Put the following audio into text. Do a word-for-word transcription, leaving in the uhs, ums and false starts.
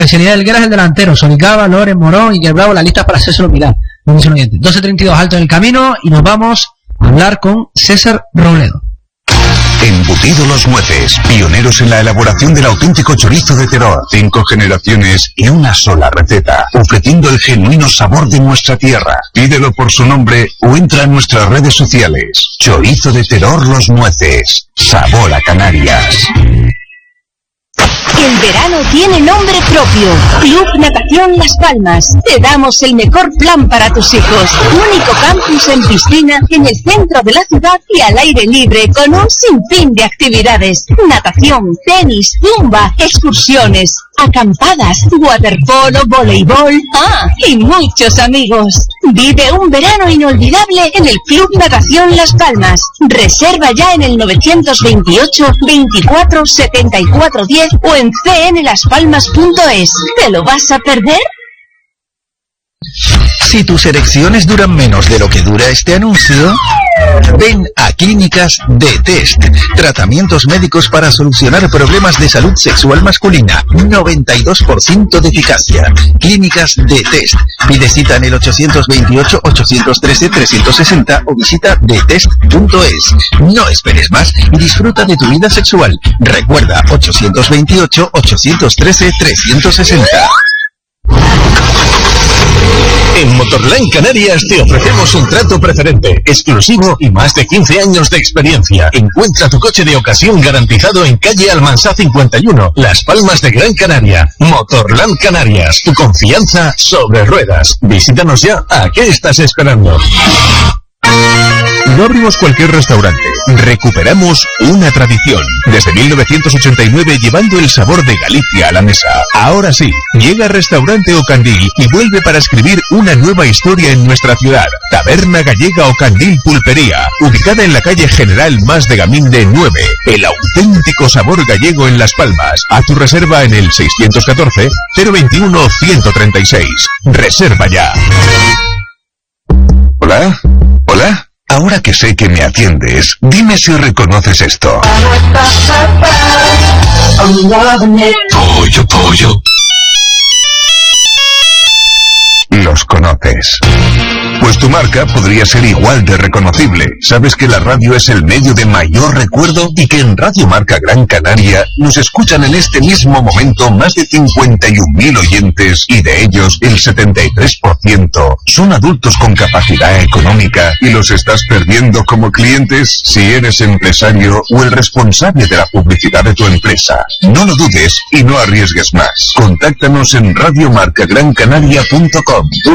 Especialidad del Guerra es el delantero. Solicaba, Loren, Morón y el Bravo, la lista para hacérselo mirar. doce treinta y dos alto en el camino y nos vamos a hablar con César Robledo. Embutido Los Mueces, pioneros en la elaboración del auténtico chorizo de Teror. Cinco generaciones y una sola receta, ofreciendo el genuino sabor de nuestra tierra. Pídelo por su nombre o entra en nuestras redes sociales. Chorizo de Teror Los Mueces, sabor a Canarias. El verano tiene nombre propio. Club Natación Las Palmas. Te damos el mejor plan para tus hijos. Único campus en piscina en el centro de la ciudad y al aire libre con un sinfín de actividades. Natación, tenis, zumba, excursiones, acampadas, waterpolo, voleibol, ah, y muchos amigos. Vive un verano inolvidable en el Club Natación Las Palmas. Reserva ya en el novecientos veintiocho, veinticuatro, setenta y cuatro diez o en c n las palmas punto es. ¿Te lo vas a perder? Si tus erecciones duran menos de lo que dura este anuncio, ven a Clínicas de Test. Tratamientos médicos para solucionar problemas de salud sexual masculina. noventa y dos por ciento de eficacia. Clínicas de Test. Pide cita en el ochocientos veintiocho, ochocientos trece, trescientos sesenta o visita detest punto es. No esperes más y disfruta de tu vida sexual. Recuerda, ochocientos veintiocho, ochocientos trece, trescientos sesenta. En Motorland Canarias te ofrecemos un trato preferente, exclusivo y más de quince años de experiencia. Encuentra tu coche de ocasión garantizado en calle Almansá cincuenta y uno, Las Palmas de Gran Canaria. Motorland Canarias, tu confianza sobre ruedas. Visítanos ya. ¿A qué estás esperando? No abrimos cualquier restaurante, recuperamos una tradición. Desde mil novecientos ochenta y nueve llevando el sabor de Galicia a la mesa. Ahora sí, llega Restaurante Ocandil y vuelve para escribir una nueva historia en nuestra ciudad. Taberna Gallega Ocandil Pulpería, ubicada en la calle General Mas de Gaminde nueve. El auténtico sabor gallego en Las Palmas. Haz tu reserva en el seiscientos catorce, cero veintiuno, ciento treinta y seis. Reserva ya. ¿Hola? ¿Hola? Ahora que sé que me atiendes, dime si reconoces esto. Pollo, pollo. Los conoces. Pues tu marca podría ser igual de reconocible. ¿Sabes que la radio es el medio de mayor recuerdo? Y que en Radio Marca Gran Canaria nos escuchan en este mismo momento más de cincuenta y un mil oyentes y de ellos el setenta y tres por ciento son adultos con capacidad económica y los estás perdiendo como clientes si eres empresario o el responsable de la publicidad de tu empresa. No lo dudes y no arriesgues más. Contáctanos en radio marca gran canaria punto com.